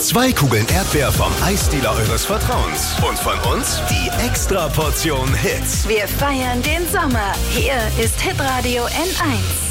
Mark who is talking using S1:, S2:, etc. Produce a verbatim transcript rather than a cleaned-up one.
S1: Zwei Kugeln Erdbeer vom Eisdealer eures Vertrauens. Und von uns die Extra Portion Hits.
S2: Wir feiern den Sommer. Hier ist Hitradio N eins.